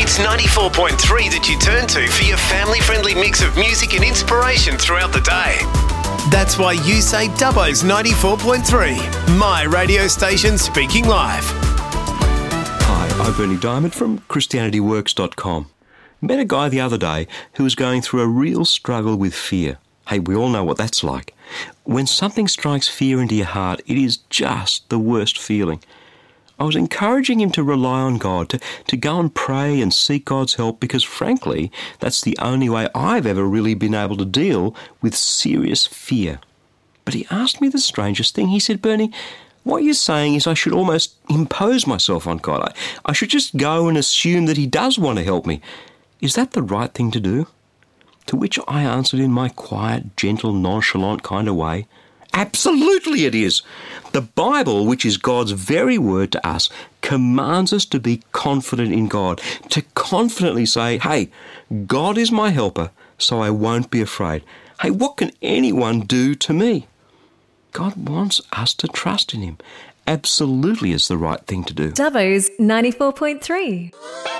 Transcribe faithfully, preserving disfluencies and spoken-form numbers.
It's ninety-four point three that you turn to for your family-friendly mix of music and inspiration throughout the day. That's why you say Dubbo's ninety-four point three, my radio station speaking live. Hi, I'm Bernie Diamond from Christianity Works dot com. Met a guy the other day who was going through a real struggle with fear. Hey, we all know what that's like. When something strikes fear into your heart, it is just the worst feeling. I was encouraging him to rely on God, to, to go and pray and seek God's help, because frankly, that's the only way I've ever really been able to deal with serious fear. But he asked me the strangest thing. He said, Bernie, what you're saying is I should almost impose myself on God. I, I should just go and assume that he does want to help me. Is that the right thing to do? To which I answered in my quiet, gentle, nonchalant kind of way, absolutely it is. The Bible, which is God's very word to us, commands us to be confident in God, to confidently say, hey, God is my helper, so I won't be afraid. Hey, what can anyone do to me? God wants us to trust in him. Absolutely is the right thing to do. Dubbo's ninety-four point three.